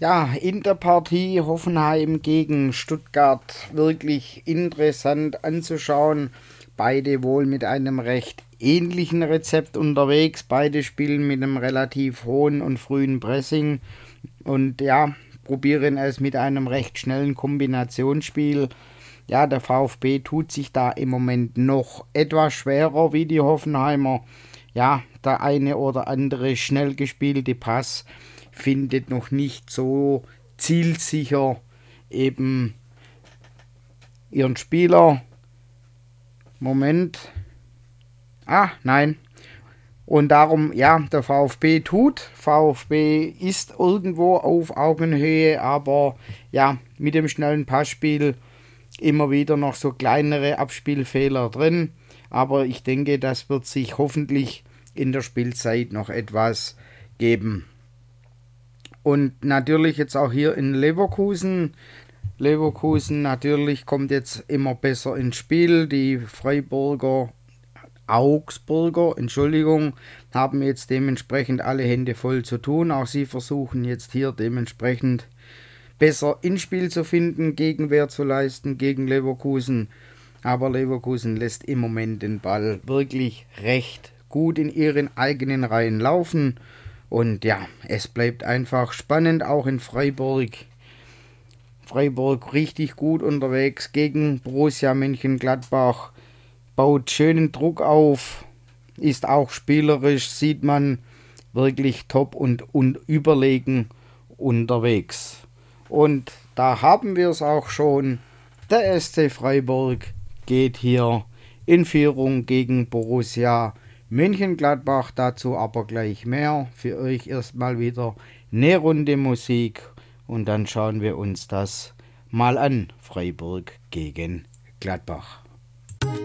Ja, in der Partie Hoffenheim gegen Stuttgart wirklich interessant anzuschauen. Beide wohl mit einem recht ähnlichen Rezept unterwegs. Beide spielen mit einem relativ hohen und frühen Pressing und ja, probieren es mit einem recht schnellen Kombinationsspiel. Ja, der VfB tut sich da im Moment noch etwas schwerer wie die Hoffenheimer. Ja, der eine oder andere schnell gespielte Pass findet noch nicht so zielsicher eben ihren Spieler. Moment. Nein. Und darum, ja, der VfB tut. VfB ist irgendwo auf Augenhöhe, aber ja, mit dem schnellen Passspiel immer wieder noch so kleinere Abspielfehler drin. Aber ich denke, das wird sich hoffentlich in der Spielzeit noch etwas geben. Und natürlich jetzt auch hier in Leverkusen. Leverkusen natürlich kommt jetzt immer besser ins Spiel. Die Augsburger, haben jetzt dementsprechend alle Hände voll zu tun. Auch sie versuchen jetzt hier dementsprechend besser ins Spiel zu finden, Gegenwehr zu leisten gegen Leverkusen. Aber Leverkusen lässt im Moment den Ball wirklich recht gut in ihren eigenen Reihen laufen. Und ja, es bleibt einfach spannend, auch in Freiburg. Freiburg richtig gut unterwegs gegen Borussia Mönchengladbach. Baut schönen Druck auf, ist auch spielerisch, sieht man wirklich top und überlegen unterwegs. Und da haben wir es auch schon. Der SC Freiburg geht hier in Führung gegen Borussia Mönchengladbach. Dazu aber gleich mehr. Für euch erstmal wieder eine Runde Musik und dann schauen wir uns das mal an. Freiburg gegen Gladbach.